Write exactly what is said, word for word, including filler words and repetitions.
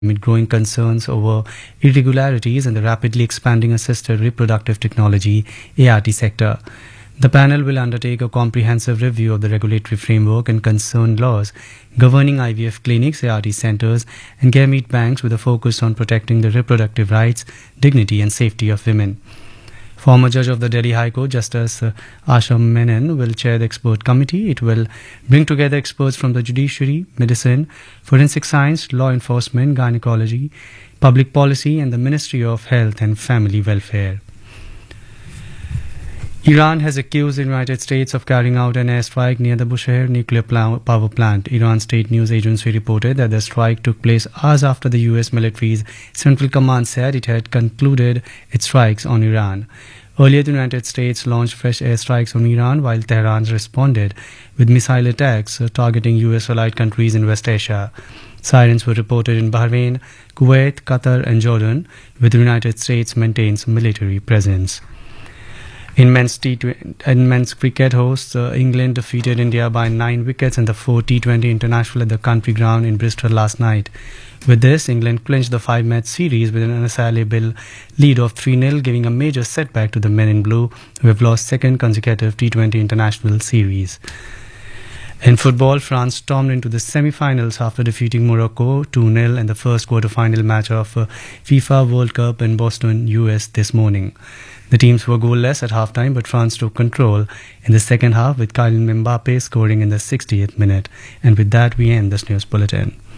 amid growing concerns over irregularities in the rapidly expanding assisted reproductive technology A R T sector. The panel will undertake a comprehensive review of the regulatory framework and concerned laws governing I V F clinics, A R T centers, and gamete banks with a focus on protecting the reproductive rights, dignity, and safety of women. Former judge of the Delhi High Court, Justice uh, Asha Menon, will chair the expert committee. It will bring together experts from the judiciary, medicine, forensic science, law enforcement, gynecology, public policy, and the Ministry of Health and Family Welfare. Iran has accused the United States of carrying out an airstrike near the Bushehr nuclear power plant. Iran state news agency reported that the strike took place hours after the U S military's Central Command said it had concluded its strikes on Iran. Earlier, the United States launched fresh airstrikes on Iran, while Tehran responded with missile attacks uh, targeting U S allied countries in West Asia. Sirens were reported in Bahrain, Kuwait, Qatar, and Jordan, where the United States maintains military presence. In men's, T twenty, in men's cricket hosts, uh, England defeated India by nine wickets in the four T twenty International at the Country Ground in Bristol last night. With this, England clinched the five-match series with an unassailable lead of three nil, giving a major setback to the men in blue, who have lost second consecutive T twenty International series. In football, France stormed into the semi-finals after defeating Morocco two nil in the first quarter-final match of uh, FIFA World Cup in Boston, U S this morning. The teams were goalless at halftime, but France took control in the second half with Kylian Mbappe scoring in the sixtieth minute. And with that, we end this news bulletin.